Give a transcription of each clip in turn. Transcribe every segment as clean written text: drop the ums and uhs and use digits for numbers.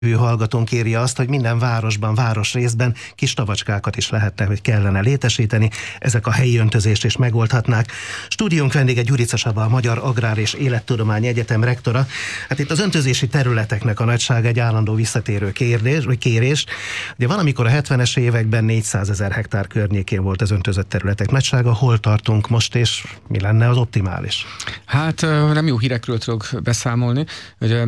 Ő hallgatónk írja azt, hogy minden városban, városrészben kis tavacskákat is lehetne, hogy kellene létesíteni. Ezek a helyi öntözést is megoldhatnák. Stúdiónk vendége Gyurica Csaba, a Magyar Agrár és Élettudományi Egyetem rektora. Hát itt az öntözési területeknek a nagysága egy állandó visszatérő kérés. Ugye valamikor a 70-es években 400 000 hektár környékén volt az öntözött területek nagysága. Hol tartunk most, és mi lenne az optimális? Hát nem jó hírekről tudok beszámolni. Ugye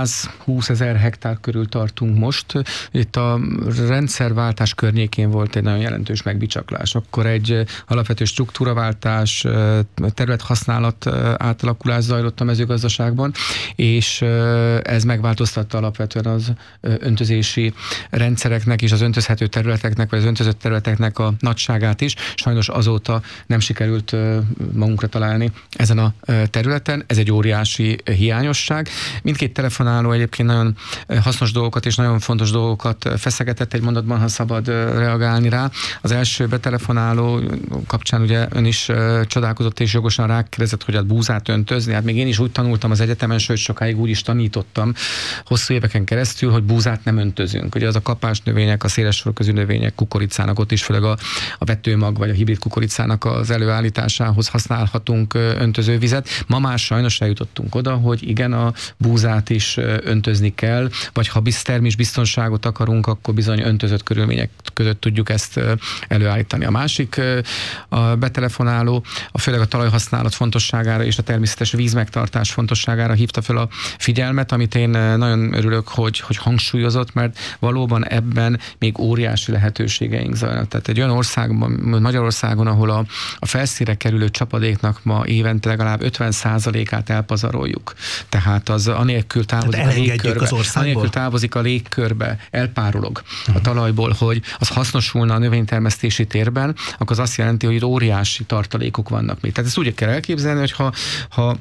120 000 hektár körül tartunk most. Itt a rendszerváltás környékén volt egy nagyon jelentős megbicsaklás. Akkor egy alapvető struktúraváltás, területhasználat átalakulás zajlott a mezőgazdaságban, és ez megváltoztatta alapvetően az öntözési rendszereknek és az öntözhető területeknek, vagy az öntözött területeknek a nagyságát is. Sajnos azóta nem sikerült magunkra találni ezen a területen. Ez egy óriási hiányosság. Mindkét telefonáló egyébként nagyon hasznos dolgokat és nagyon fontos dolgokat feszegetett egy mondatban, ha szabad reagálni rá. Az első betelefonáló kapcsán ugye ön is csodálkozott és jogosan rákérdezett, hogy a búzát öntözni. Hát még én is úgy tanultam az egyetemen, sőt sokáig úgy is tanítottam hosszú éveken keresztül, hogy búzát nem öntözünk. Ugye az a kapás növények, a széles soroközű növények, kukoricának, ott is főleg a vetőmag vagy a hibrid kukoricának az előállításához használhatunk öntözővizet. Ma már sajnos eljutottunk oda, hogy igen, a búzát is öntözni kell, vagy ha termésbiztonságot akarunk, akkor bizony öntözött körülmények között tudjuk ezt előállítani. A másik a betelefonáló főleg a talajhasználat fontosságára és a természetes vízmegtartás fontosságára hívta fel a figyelmet, amit én nagyon örülök, hogy hangsúlyozott, mert valóban ebben még óriási lehetőségeink zajlanak. Tehát egy olyan országban, Magyarországon, ahol a felszínre kerülő csapadéknak ma évente legalább 50%-át elpazaroljuk. Tehát az anélkül távozik a légkörbe. Anélkül távozik a légkörbe, elpárolog a talajból, hogy az hasznosulna a növénytermesztési térben, akkor az azt jelenti, hogy óriási tartalékok vannak még. Tehát ezt úgy kell elképzelni, hogy ha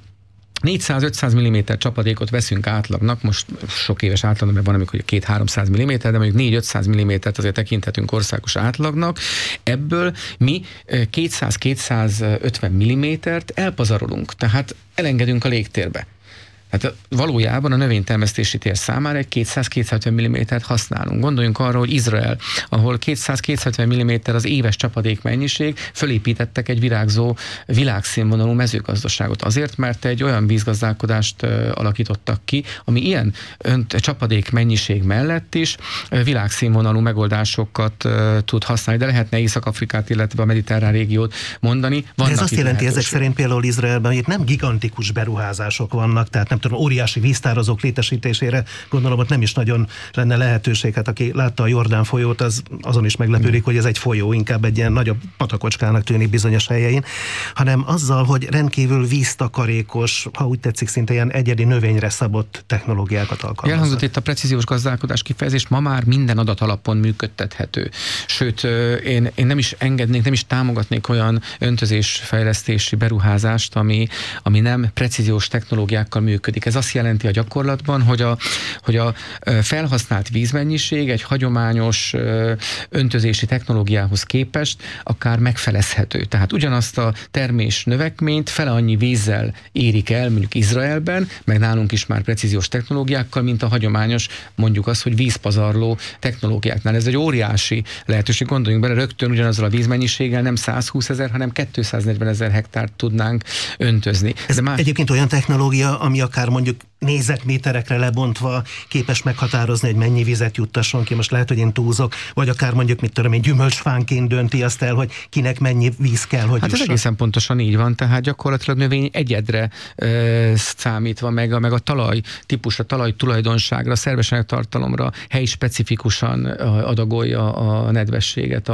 400-500 mm csapadékot veszünk átlagnak, most sok éves átlagnak, mert van, amikor 200-300 mm, de mondjuk 400-500 mm-et azért tekinthetünk országos átlagnak, ebből mi 200-250 mm-t elpazarolunk, tehát elengedünk a légtérbe. Hát valójában a növénytermesztési tér számára egy 200-250 mm-t használunk. Gondoljunk arra, hogy Izrael, ahol 200-250 mm az éves csapadék mennyiség, fölépítettek egy virágzó világszínvonalú mezőgazdaságot. Azért, mert egy olyan vízgazdálkodást alakítottak ki, ami ilyen csapadék mennyiség mellett is világszínvonalú megoldásokat tud használni. De lehetne Észak-Afrikát, illetve a mediterrán régiót mondani. De ez azt jelenti ezek szerint például Izraelben, hogy itt nem gigantikus beruházások vannak, tehát nem tudom, óriási víztározók létesítésére, gondolom, hogy nem is nagyon lenne lehetőség. Hát aki látta a Jordán folyót, azon is meglepődik, hogy ez egy folyó, inkább egy ilyen nagyobb patakocskának tűnik bizonyos helyein, hanem azzal, hogy rendkívül víztakarékos, ha úgy tetszik, szinte ilyen egyedi növényre szabott technológiákat alkalmaznak. Elhangzott itt a precíziós gazdálkodás kifejezés, ma már minden adat alapon működtethető. Sőt, én nem is engednék, nem is támogatnék olyan öntözésfejlesztési beruházást, ami nem precíziós technológiákkal működik. Ez azt jelenti a gyakorlatban, hogy a felhasznált vízmennyiség egy hagyományos öntözési technológiához képest akár megfelezhető. Tehát ugyanazt a termés növekményt fele annyi vízzel érik el, mondjuk Izraelben, meg nálunk is már precíziós technológiákkal, mint a hagyományos, mondjuk azt, hogy vízpazarló technológiáknál. Ez egy óriási lehetőség. Gondoljunk bele, rögtön ugyanazzal a vízmennyiséggel nem 120 000, hanem 240 000 hektárt tudnánk öntözni. Ez egyébként olyan technológia, ami akár mondjuk négyzetméterekre lebontva képes meghatározni, hogy mennyi vizet juttasson ki. Most lehet, hogy én túlzok, vagy akár mondjuk, mit tudom én, gyümölcsfánként dönti azt el, hogy kinek mennyi víz kell, hogy hát jusson. Ez egészen pontosan így van, tehát gyakorlatilag növény egyedre számítva, meg a talaj típusra, talaj tulajdonságra, szerves tartalomra helyi specifikusan adagolja a nedvességet,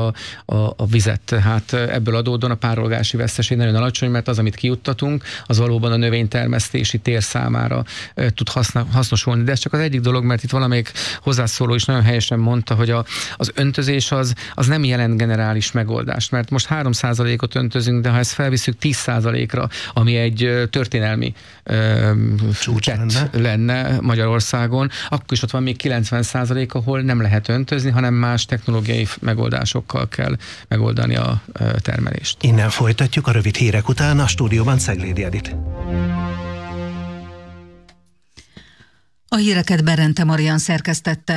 a vizet. Hát ebből adódóan a párolgási veszteség nagyon alacsony, mert az, amit kijuttatunk, az valóban a növénytermesztési tér számára tud hasznosulni. De ez csak az egyik dolog, mert itt valamelyik hozzászóló is nagyon helyesen mondta, hogy az öntözés az nem jelent generális megoldást, mert most 3%-ot öntözünk, de ha ezt felviszük 10%-ra, ami egy történelmi tett lenne Magyarországon, akkor is ott van még 90%, ahol nem lehet öntözni, hanem más technológiai megoldásokkal kell megoldani a termelést. Innen folytatjuk a rövid hírek után, a stúdióban Ceglédi Edit. A híreket Berente Marian szerkesztette.